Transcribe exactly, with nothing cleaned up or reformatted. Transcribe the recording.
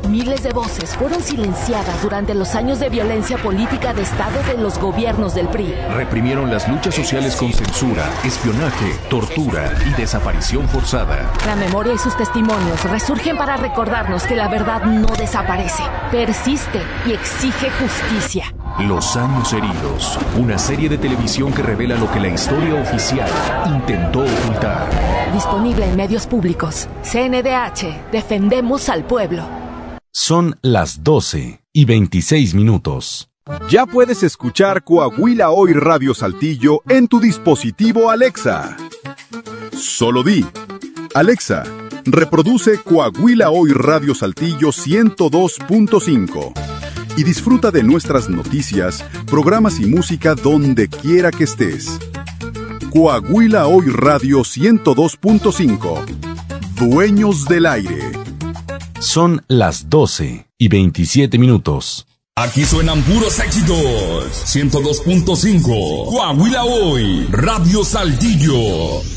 Miles de voces fueron silenciadas durante los años de violencia política de Estado de los gobiernos del P R I. Reprimieron las luchas sociales con censura, espionaje, tortura y desaparición forzada. La memoria y sus testimonios resurgen para recordarnos que la verdad no desaparece, persiste y exige justicia. Los años heridos, una serie de televisión que revela lo que la historia oficial intentó ocultar. Disponible en medios públicos. C N D H, defendemos al pueblo. Son las doce y veintiséis minutos. Ya puedes escuchar Coahuila Hoy Radio Saltillo en tu dispositivo Alexa. Solo di: Alexa, reproduce Coahuila Hoy Radio Saltillo ciento dos punto cinco y disfruta de nuestras noticias, programas y música donde quiera que estés. Coahuila Hoy Radio ciento dos punto cinco. Dueños del aire. Son las doce y veintisiete minutos. Aquí suenan puros éxitos. ciento dos punto cinco. Coahuila Hoy, Radio Saltillo.